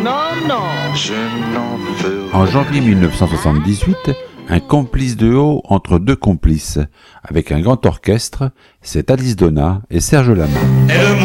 non, non. Je n'en veux En janvier 1978, un complice de haut entre deux complices. Avec un grand orchestre, c'est Alice Donna et Serge Lama. Aide-moi